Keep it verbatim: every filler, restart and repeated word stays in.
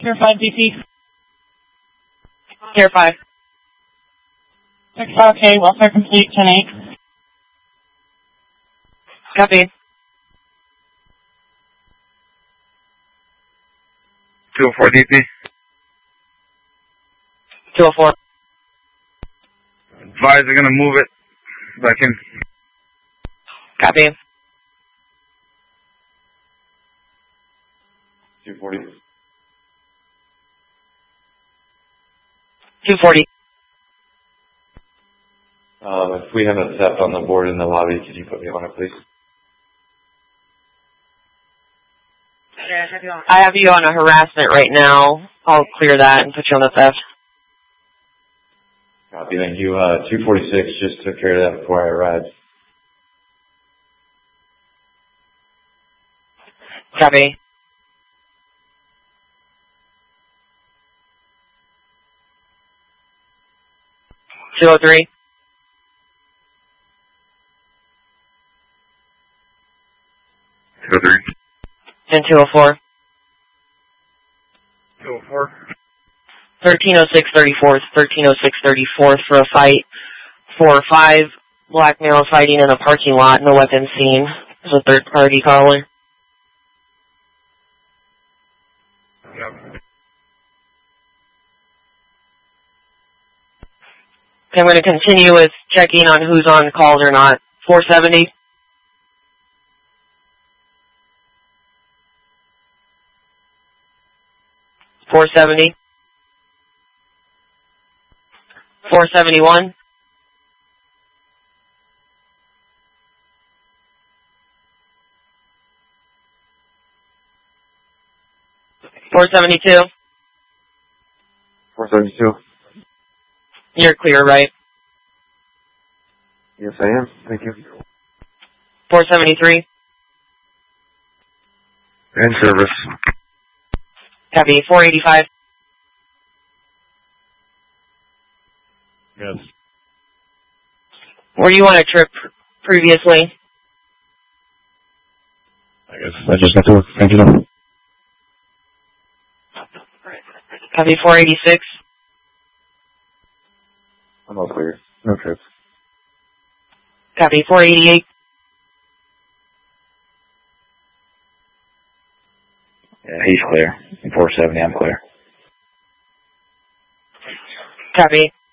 Tier five D P. Tier five. six five K, welfare complete, ten eight. Copy. two oh four D P. two oh four. Advise they're gonna move it back in. Copy. two forty. two forty. Um, if we have a theft on the board in the lobby, could you put me on it, please? I have you on a harassment right now. I'll clear that and put you on the theft. Copy, thank you. Uh, two forty-six just took care of that before I arrived. Copy. two oh three. two oh three. And two oh four. two oh four. thirteen oh six thirty-fourth. thirteen oh six thirty-fourth for a fight. four five. Black male fighting in a parking lot. No weapons seen. There's a third party caller. Yep. Okay, I'm going to continue with checking on who's on calls or not. four seventy. four seventy. four seventy-one. four seventy-two. four seventy-two. You're clear, right? Yes, I am. Thank you. four seventy-three. In service. Copy. four eighty-five. Yes. Were you on a trip previously? I guess I just got to work. Thank you. Copy. four eighty-six. I'm all clear. No trips. Copy. four eighty-eight. Yeah, he's clear. four seventy, I'm clear. Copy.